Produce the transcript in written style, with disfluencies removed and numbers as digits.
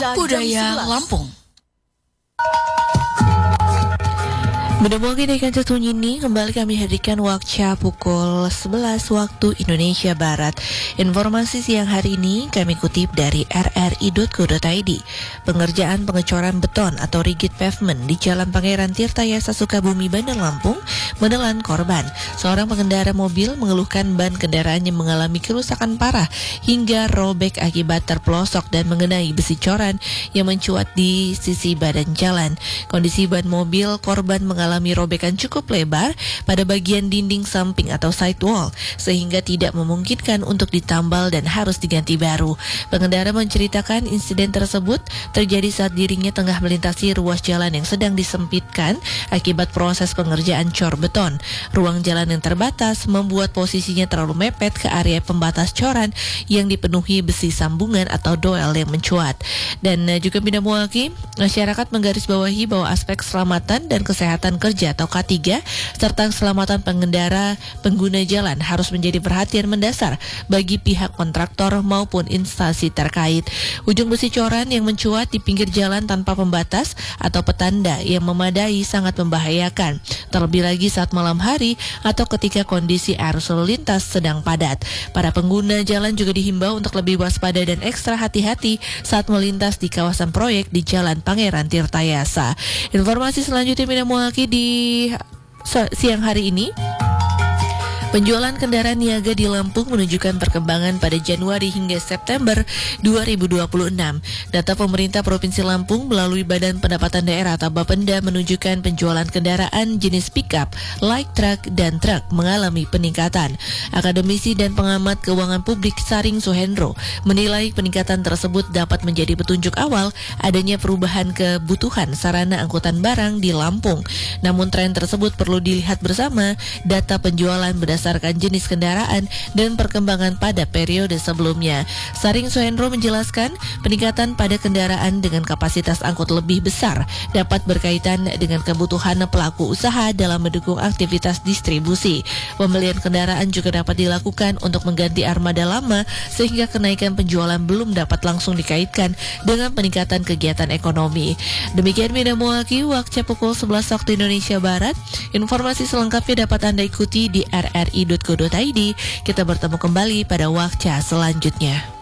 Budaya Lampung. Benda mungkin ikan Tunyi ini kembali kami hadirkan waktu pukul 11 waktu Indonesia Barat. Informasi siang hari ini kami kutip dari rri.co.id. Pengerjaan pengecoran beton atau rigid pavement di Jalan Pangeran Tirtayasa Sukabumi, Bandar Lampung menelan korban. Seorang pengendara mobil mengeluhkan ban kendaraannya mengalami kerusakan parah hingga robek akibat terpelosok dan mengenai besi coran yang mencuat di sisi badan jalan. Kondisi ban mobil korban mengalami robekan cukup lebar pada bagian dinding samping atau sidewall sehingga tidak memungkinkan untuk ditambal dan harus diganti baru. Pengendara menceritakan insiden tersebut terjadi saat dirinya tengah melintasi ruas jalan yang sedang disempitkan akibat proses pengerjaan cor beton. Ruang jalan yang terbatas membuat posisinya terlalu mepet ke area pembatas coran yang dipenuhi besi sambungan atau doel yang mencuat. Dan juga Bina Muaki, masyarakat menggarisbawahi bahwa aspek keselamatan dan kesehatan kerja atau K3 serta keselamatan pengguna jalan harus menjadi perhatian mendasar bagi pihak kontraktor maupun instansi terkait. Ujung besi coran yang mencuat di pinggir jalan tanpa pembatas atau petanda yang memadai sangat membahayakan, terlebih lagi saat malam hari atau ketika kondisi arus lalu lintas sedang padat. Para pengguna jalan juga dihimbau untuk lebih waspada dan ekstra hati-hati saat melintas di kawasan proyek di Jalan Pangeran Tirtayasa. Informasi selanjutnya Bina Muaki di siang hari ini. Penjualan kendaraan niaga di Lampung menunjukkan perkembangan pada Januari hingga September 2026. Data pemerintah Provinsi Lampung melalui Badan Pendapatan Daerah atau Bapenda menunjukkan penjualan kendaraan jenis pickup, light truck, dan truk mengalami peningkatan. Akademisi dan pengamat keuangan publik Saring Suhendro menilai peningkatan tersebut dapat menjadi petunjuk awal adanya perubahan kebutuhan sarana angkutan barang di Lampung. Namun tren tersebut perlu dilihat bersama data penjualan berdasarkan jenis kendaraan dan perkembangan pada periode sebelumnya. Saring Suhendro menjelaskan peningkatan pada kendaraan dengan kapasitas angkut lebih besar dapat berkaitan dengan kebutuhan pelaku usaha dalam mendukung aktivitas distribusi. Pembelian kendaraan juga dapat dilakukan untuk mengganti armada lama sehingga kenaikan penjualan belum dapat langsung dikaitkan dengan peningkatan kegiatan ekonomi. Demikian Bina Muaki waktu pukul 11 waktu Indonesia Barat. Informasi selengkapnya dapat Anda ikuti di rri.co.id. Kita bertemu kembali pada waktu selanjutnya.